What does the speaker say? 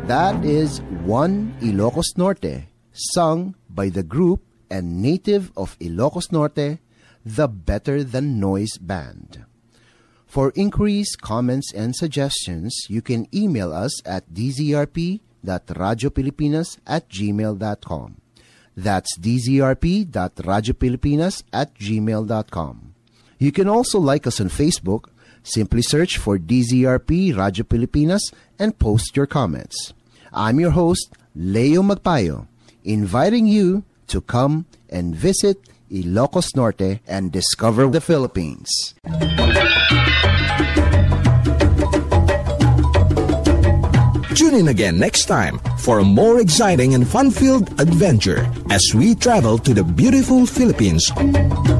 That is One Ilocos Norte, sung by the group and native of Ilocos Norte, the Better Than Noise Band. For inquiries, comments, and suggestions, you can email us at dzrp.radiopilipinas@gmail.com. That's dzrp.radiopilipinas@gmail.com. You can also like us on Facebook. Simply search for DZRP Radio Pilipinas and post your comments. I'm your host, Leo Magpayo, inviting you to come and visit Ilocos Norte and discover the Philippines. Tune in again next time for a more exciting and fun-filled adventure as we travel to the beautiful Philippines.